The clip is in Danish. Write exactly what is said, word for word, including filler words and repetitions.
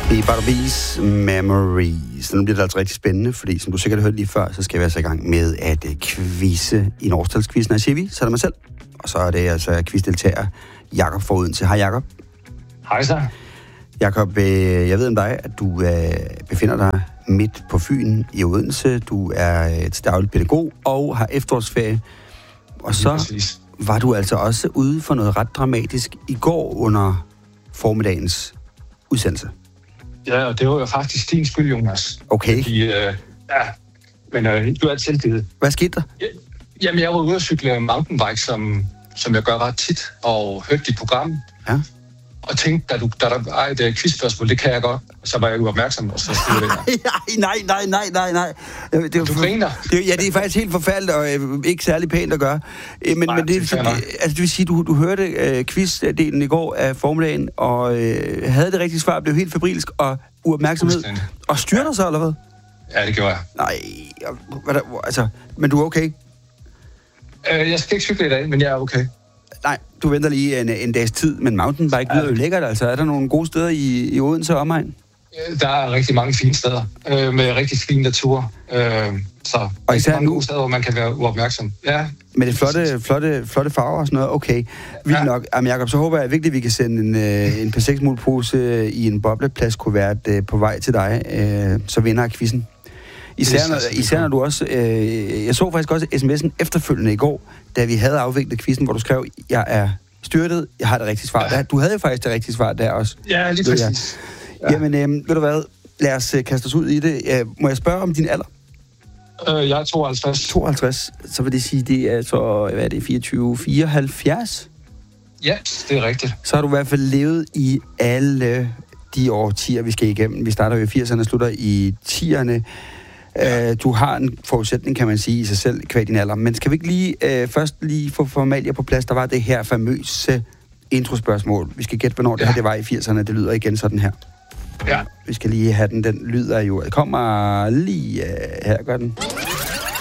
Barbie's Memories. Nu bliver det altså rigtig spændende, fordi som du sikkert har hørt lige før, så skal vi altså i gang med at quizze i en årstalskvizzen. Og siger vi, så er det mig selv. Og så er det altså quizdeltager Jakob fra Odense. Hej Jakob. Hej så. Jakob, jeg ved om dig, at du øh, befinder dig midt på Fyn i Odense. Du er til daglig pædagog og har efterårsferie. Og så var du altså også ude for noget ret dramatisk i går under formiddagens udsendelse. Ja, og det var jo faktisk din skyld, Jonas. Okay. Fordi, øh, ja, men øh, du er tilgivet. Hvad skete der? Ja, jamen, jeg var ude at cykle mountainbike, som, som jeg gør ret tit, og hørte dit program. Ja. Og tænkte, da, du, da der er et quizspørgsmål, det kan jeg godt. Og så var jeg uopmærksom, og så stod det der. nej, nej, nej, nej, nej. Det, det, du griner. Det, ja, det er faktisk helt forfærdeligt, og øh, ikke særlig pænt at gøre. Øh, men, nej, men det, det, det, altså, det vil sige, du, du hørte øh, quizdelen i går af formiddagen, og øh, havde det rigtige svar, blev helt febrilsk og uopmærksomhed. Og styrter ja. så, eller hvad? Ja, det gjorde jeg. Nej, hvad der, altså, men du er okay? Øh, jeg skal ikke cykle i dag, men jeg er okay. Nej, du venter lige en, en dags tid, men mountainbike lyder jo lækkert, altså. Er der nogle gode steder i, i Odense og omegn? Der er rigtig mange fine steder, øh, med rigtig fin natur. Øh, så og især mange nu, gode steder, hvor man kan være uopmærksom. Ja. Med det flotte, flotte, flotte farver og sådan noget. Okay, vildt ja. nok. Jamen Jacob, så håber jeg virkelig, at vi kan sende en, en P seks mulpose i en bobleplastkuvert på vej til dig, så vinder jeg quizzen. Især, når, især når du også... Øh, jeg så faktisk også sms'en efterfølgende i går, da vi havde afviklet quizzen, hvor du skrev, jeg er styrtet, jeg har det rigtige svar. Ja. Du havde jo faktisk det rigtige svar der også. Ja, lige præcis. Ja. Jamen, øh, ved du hvad? Lad os uh, kaste os ud i det. Uh, må jeg spørge om din alder? Øh, jeg er tooghalvtreds. tooghalvtreds, så vil det sige, det er så, hvad er det, fireogtyve, fireoghalvfjerds? Ja, det er rigtigt. Så har du i hvert fald levet i alle de årtier, vi skal igennem. Vi starter jo i firserne og slutter i tierne. Ja. Uh, du har en forudsætning, kan man sige, i sig selv, kvad din alder. Men skal vi ikke lige uh, først lige få formalier på plads? Der var det her famøse introspørgsmål. Vi skal gætte, hvornår ja. det her det var i firserne. Det lyder igen sådan her. Ja. Vi skal lige have den. Den lyder jo... Det kommer lige uh, her, gør den.